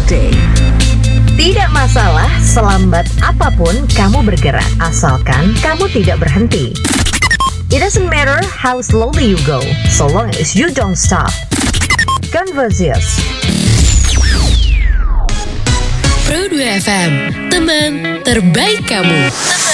day. Tidak masalah selambat apapun kamu bergerak, asalkan kamu tidak berhenti. It doesn't matter how slowly you go, so long as you don't stop. Converzius. Pro 2 FM, teman terbaik kamu.